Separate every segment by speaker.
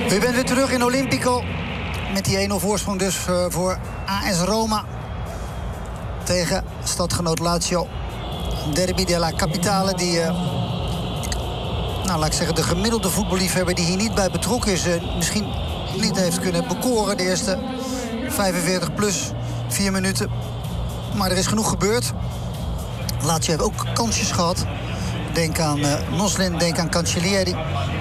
Speaker 1: U bent weer terug in Olimpico. Met die 1-0 voorsprong dus voor AS Roma. Tegen stadgenoot Lazio. Derby della Capitale die... laat ik zeggen, de gemiddelde voetballiefhebber die hier niet bij betrokken is... misschien niet heeft kunnen bekoren de eerste 45 plus 4 minuten. Maar er is genoeg gebeurd. Lazio heeft ook kansjes gehad. Denk aan Noslin, denk aan Cancellieri.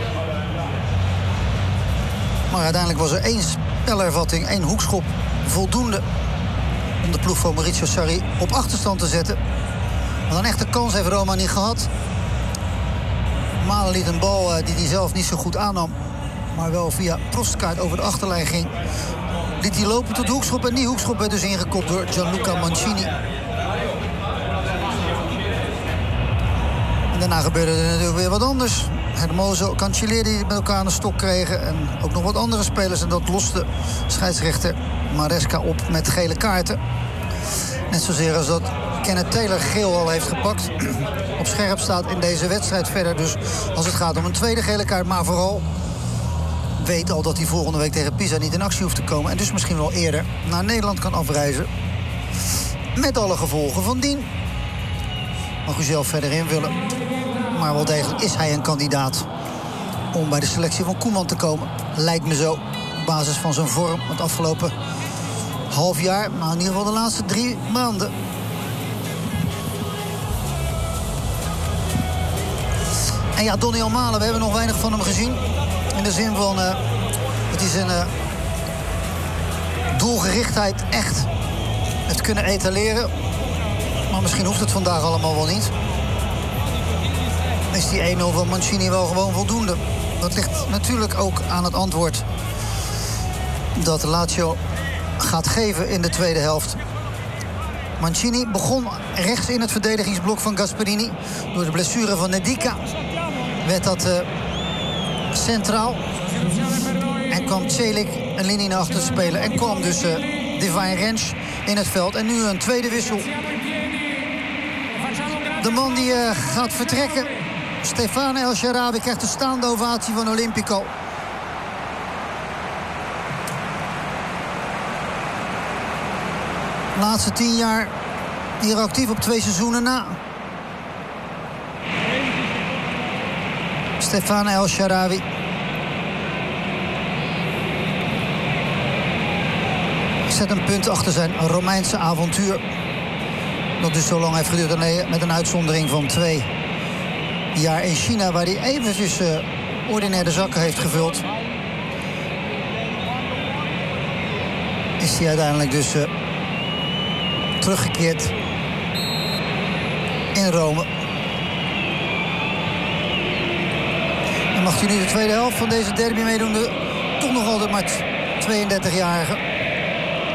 Speaker 1: Maar uiteindelijk was er 1 spelervatting, 1 hoekschop voldoende... om de ploeg van Maurizio Sarri op achterstand te zetten. Maar een echte kans heeft Roma niet gehad. Malen liet een bal die hij zelf niet zo goed aannam... maar wel via Prostkaart over de achterlijn ging. Liet hij lopen tot de hoekschop en die hoekschop werd dus ingekopt door Gianluca Mancini. En daarna gebeurde er natuurlijk weer wat anders. Hermoso, Cancellieri die met elkaar aan de stok kregen. En ook nog wat andere spelers. En dat loste scheidsrechter Maresca op met gele kaarten. Net zozeer als dat Kenneth Taylor geel al heeft gepakt. Op scherp staat in deze wedstrijd verder. Dus als het gaat om een tweede gele kaart. Maar vooral weet al dat hij volgende week tegen Pisa niet in actie hoeft te komen. En dus misschien wel eerder naar Nederland kan afreizen. Met alle gevolgen van dien. Mag u zelf verder invullen. Maar wel degelijk is hij een kandidaat om bij de selectie van Koeman te komen. Lijkt me zo, op basis van zijn vorm het afgelopen half jaar. Maar in ieder geval de laatste 3 maanden. En ja, Donny Malen, we hebben nog weinig van hem gezien. In de zin van dat hij zijn doelgerichtheid echt heeft kunnen etaleren. Maar misschien hoeft het vandaag allemaal wel niet. Is die 1-0 van Mancini wel gewoon voldoende? Dat ligt natuurlijk ook aan het antwoord dat Lazio gaat geven in de tweede helft. Mancini begon rechts in het verdedigingsblok van Gasperini. Door de blessure van Nedika werd dat centraal. En kwam Celik een linie naar achter te spelen. En kwam dus Divine Ranch in het veld. En nu een tweede wissel. De man die gaat vertrekken, Stefano El Shaarawy, krijgt de staande ovatie van Olimpico. De laatste 10 jaar hier actief op 2 seizoenen na. Stefano El Shaarawy. Zet een punt achter zijn Romeinse avontuur. Dat dus zo lang heeft geduurd, met een uitzondering van 2 jaar in China, waar hij eventjes ordinair de zakken heeft gevuld. Is hij uiteindelijk dus teruggekeerd in Rome. En mag hij nu de tweede helft van deze derby meedoen, toch nog altijd maar 32-jarige.